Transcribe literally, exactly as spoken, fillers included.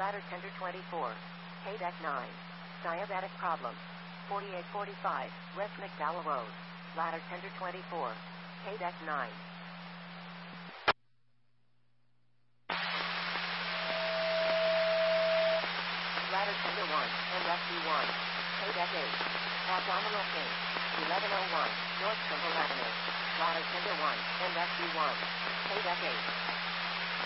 Ladder tender twenty-four. Hay deck nine. Diabetic problem. forty-eight forty-five, West McDowell Road. Ladder tender twenty-four. Hay deck nine. Ladder tender one, and rescue one. Hay deck eight. Abdominal pain. eleven oh one, North Trimble Avenue. Ladder tender one, and rescue one. Hay deck eight.